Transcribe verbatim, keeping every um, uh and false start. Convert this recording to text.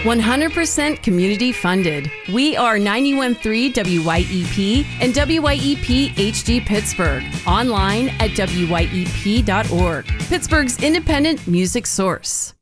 one hundred percent community funded. We are ninety-one point three W Y E P and W Y E P H D Pittsburgh. Online at W Y E P dot org. Pittsburgh's independent music source.